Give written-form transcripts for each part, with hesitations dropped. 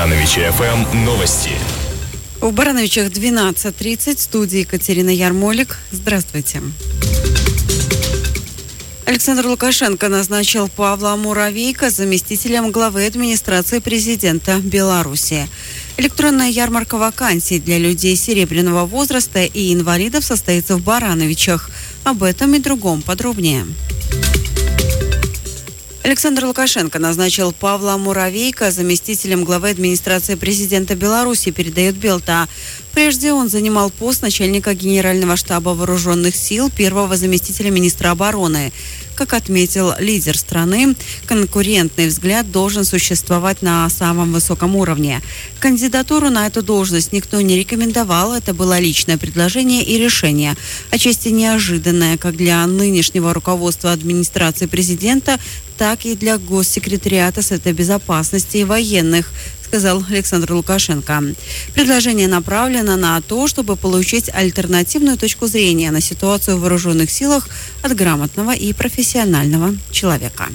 Барановичи ФМ новости. В Барановичах 12:30, в студии Екатерина Ярмолик. Здравствуйте. Александр Лукашенко назначил Павла Муравейка заместителем главы администрации президента Беларуси. Электронная ярмарка вакансий для людей серебряного возраста и инвалидов состоится в Барановичах. Об этом и другом подробнее. Александр Лукашенко назначил Павла Муравейка заместителем главы администрации президента Беларуси, передает Белта. Прежде он занимал пост начальника Генерального штаба вооруженных сил, первого заместителя министра обороны. Как отметил лидер страны, конкурентный взгляд должен существовать на самом высоком уровне. Кандидатуру на эту должность никто не рекомендовал. Это было личное предложение и решение. Отчасти неожиданное как для нынешнего руководства администрации президента, так и для госсекретариата Совета безопасности и военных, сказал Александр Лукашенко. Предложение направлено на то, чтобы получить альтернативную точку зрения на ситуацию в вооруженных силах от грамотного и профессионального человека.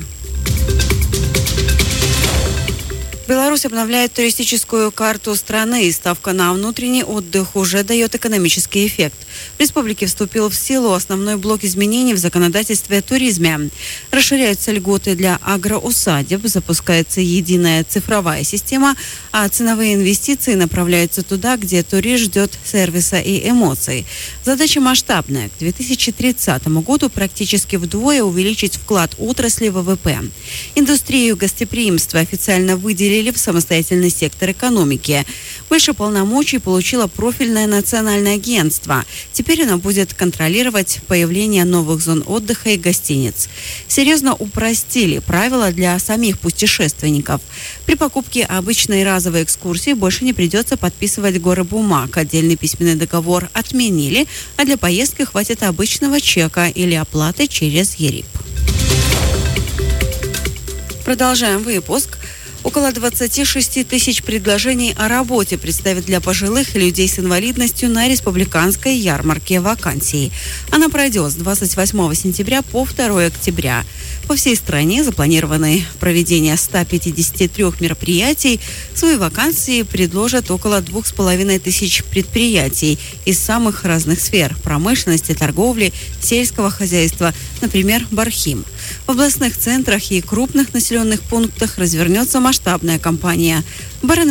Беларусь обновляет туристическую карту страны, и ставка на внутренний отдых уже дает экономический эффект. В республике вступил в силу основной блок изменений в законодательстве о туризме. Расширяются льготы для агроусадеб, запускается единая цифровая система, а ценовые инвестиции направляются туда, где турист ждет сервиса и эмоций. Задача масштабная. К 2030 году практически вдвое увеличить вклад отрасли в ВВП. Индустрию гостеприимства официально выделили в самостоятельный сектор экономики. Больше полномочий получило профильное национальное агентство. Теперь оно будет контролировать появление новых зон отдыха и гостиниц. Серьезно упростили правила для самих путешественников. При покупке обычной разовой экскурсии больше не придется подписывать горы бумаг. Отдельный письменный договор отменили, а для поездки хватит обычного чека или оплаты через ЕРИП. Продолжаем выпуск. Около 26 тысяч предложений о работе представят для пожилых и людей с инвалидностью на республиканской ярмарке вакансий. Она пройдет с 28 сентября по 2 октября. По всей стране запланированы проведение 153 мероприятий. Свои вакансии предложат около 2500 предприятий из самых разных сфер – промышленности, торговли, сельского хозяйства, например, Бархим. В областных центрах и крупных населенных пунктах развернется масштабная кампания.